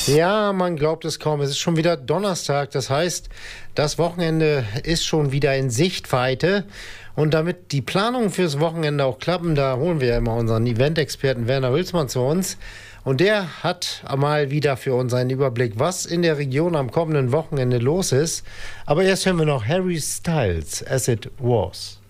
Ja, man glaubt es kaum. Es ist schon wieder Donnerstag. Das heißt, das Wochenende ist schon wieder in Sichtweite. Und damit die Planungen fürs Wochenende auch klappen, da holen wir ja immer unseren Event-Experten Werner Hülsmann zu uns. Und der hat mal wieder für uns einen Überblick, was in der Region am kommenden Wochenende los ist. Aber erst hören wir noch Harry Styles, As It Was.